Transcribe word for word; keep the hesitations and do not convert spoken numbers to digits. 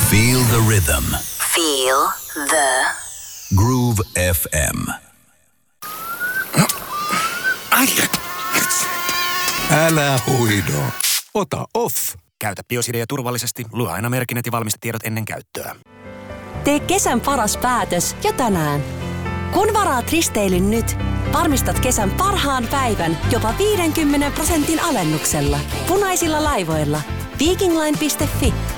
Feel the rhythm. Feel the Groove F M. Ai. Älä huido. Ota off. Käytä Biosidea turvallisesti. Lue aina merkinnät ja valmistetiedot ennen käyttöä. Tee kesän paras päätös jo tänään. Kun varaat risteilyn nyt, varmistat kesän parhaan päivän jopa viidenkymmenen prosentin alennuksella. Punaisilla laivoilla. Vikingline piste fi